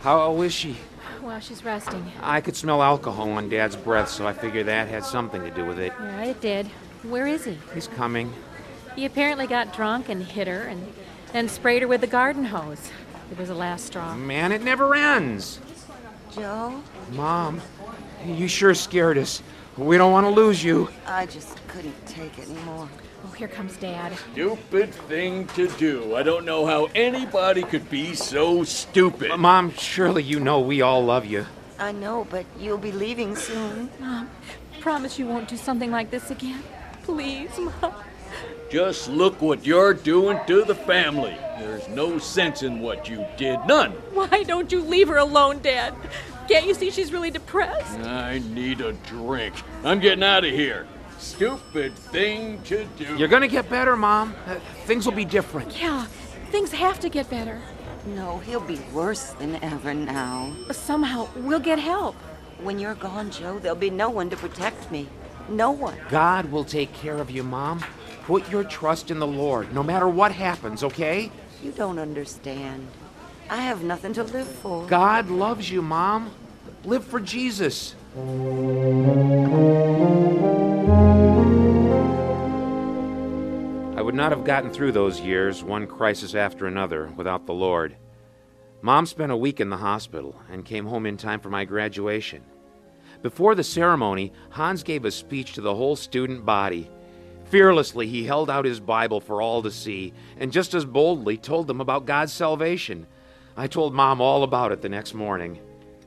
How is she? Well, she's resting. I could smell alcohol on Dad's breath, so I figured that had something to do with it. Yeah, it did. Where is he? He's coming. He apparently got drunk and hit her and then sprayed her with the garden hose. It was the last straw. Man, it never ends. Joe? Mom, you sure scared us. We don't want to lose you. I just couldn't take it anymore. Oh, here comes Dad. Stupid thing to do. I don't know how anybody could be so stupid. Mom, surely you know we all love you. I know, but you'll be leaving soon. Mom, promise you won't do something like this again. Please, Mom. Just look what you're doing to the family. There's no sense in what you did. None. Why don't you leave her alone, Dad? Can't you see she's really depressed? I need a drink. I'm getting out of here. Stupid thing to do. You're gonna get better, Mom. Things will be different. Yeah, things have to get better. No, he'll be worse than ever now. Somehow, we'll get help. When you're gone, Joe, there'll be no one to protect me. No one. God will take care of you, Mom. Put your trust in the Lord, no matter what happens, okay? You don't understand. I have nothing to live for. God loves you, Mom. Live for Jesus. I would not have gotten through those years, one crisis after another, without the Lord. Mom spent a week in the hospital and came home in time for my graduation. Before the ceremony, Hans gave a speech to the whole student body. Fearlessly, he held out his Bible for all to see, and just as boldly told them about God's salvation. I told Mom all about it the next morning.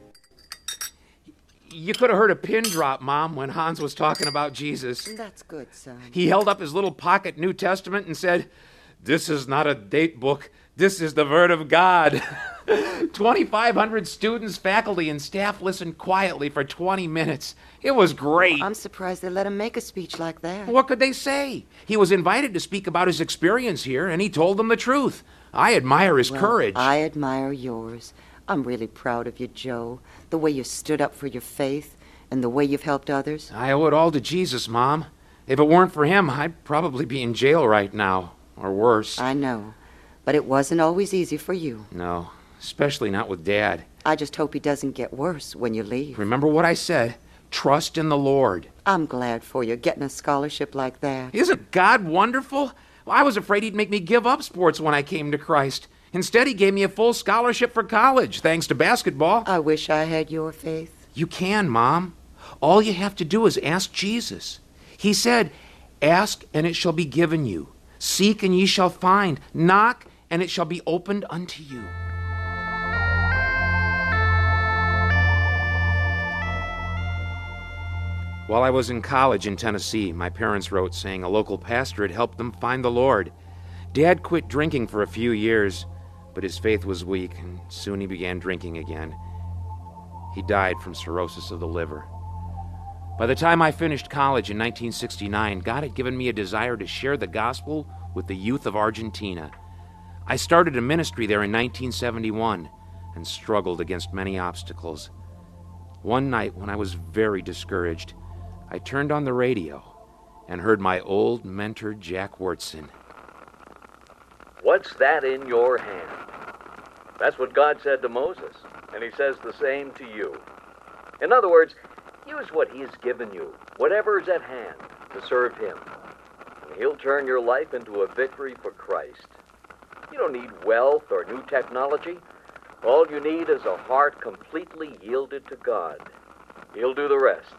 You could have heard a pin drop, Mom, when Hans was talking about Jesus. That's good, son. He held up his little pocket New Testament and said, "This is not a date book. This is the Word of God." 2,500 students, faculty, and staff listened quietly for 20 minutes. It was great. I'm surprised they let him make a speech like that. What could they say? He was invited to speak about his experience here, and he told them the truth. I admire his courage. I admire yours. I'm really proud of you, Joe. The way you stood up for your faith and the way you've helped others. I owe it all to Jesus, Mom. If it weren't for him, I'd probably be in jail right now, or worse. I know, but it wasn't always easy for you. No, especially not with Dad. I just hope he doesn't get worse when you leave. Remember what I said. Trust in the Lord. I'm glad for you getting a scholarship like that. Isn't God wonderful? I was afraid he'd make me give up sports when I came to Christ. Instead, he gave me a full scholarship for college, thanks to basketball. I wish I had your faith. You can, Mom. All you have to do is ask Jesus. He said, "Ask, and it shall be given you. Seek, and ye shall find. Knock, and it shall be opened unto you." While I was in college in Tennessee, my parents wrote saying a local pastor had helped them find the Lord. Dad quit drinking for a few years, but his faith was weak, and soon he began drinking again. He died from cirrhosis of the liver. By the time I finished college in 1969, God had given me a desire to share the gospel with the youth of Argentina. I started a ministry there in 1971 and struggled against many obstacles. One night, when I was very discouraged, I turned on the radio and heard my old mentor, Jack Wurtson. What's that in your hand? That's what God said to Moses, and he says the same to you. In other words, use what he has given you, whatever is at hand, to serve him. And he'll turn your life into a victory for Christ. You don't need wealth or new technology. All you need is a heart completely yielded to God. He'll do the rest.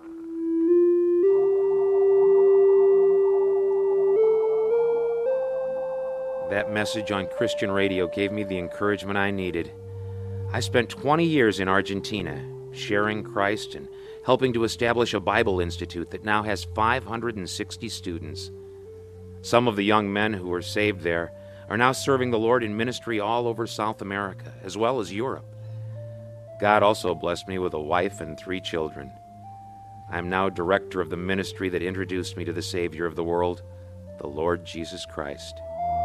That message on Christian radio gave me the encouragement I needed. I spent 20 years in Argentina, sharing Christ and helping to establish a Bible institute that now has 560 students. Some of the young men who were saved there are now serving the Lord in ministry all over South America, as well as Europe. God also blessed me with a wife and 3 children. I am now director of the ministry that introduced me to the Savior of the world, the Lord Jesus Christ.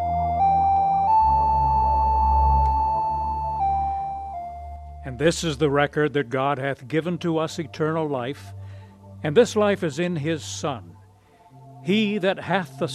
And this is the record that God hath given to us eternal life, and this life is in his Son. He that hath the